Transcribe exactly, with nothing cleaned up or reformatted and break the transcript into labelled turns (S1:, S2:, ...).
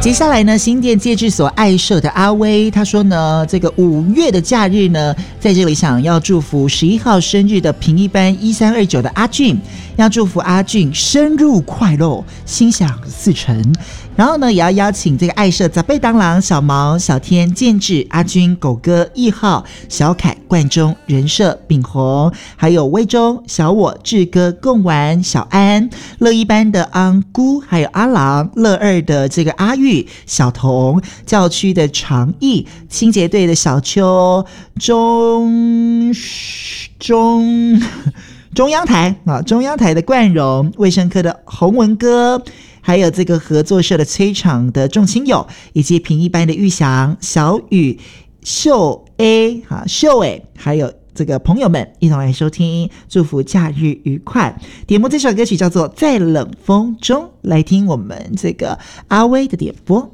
S1: 接下来呢，新店戒治所爱舍的阿威，他说呢，这个五月的假日呢，在这里想要祝福十一号生日的平一班一三二九的阿俊，要祝福阿俊生日快乐，心想事成。然后呢，也要邀请这个爱舍杂贝当郎、小毛、小天、建志、阿军、狗哥、一号、小凯、冠中、人设、炳宏，还有威中、小我、志哥、贡丸、小安、乐一班的安姑，还有阿郎、乐二的这个阿玉、小童、教区的长义、清洁队的小邱、中中中央台啊，中央台的冠荣、卫生科的洪文哥。还有这个合作社的崔厂的众亲友，以及平一班的玉祥、小雨、秀 A 哈秀 A， 还有这个朋友们一同来收听，祝福假日愉快。点播这首歌曲叫做《在冷风中》，来听我们这个阿威的点播。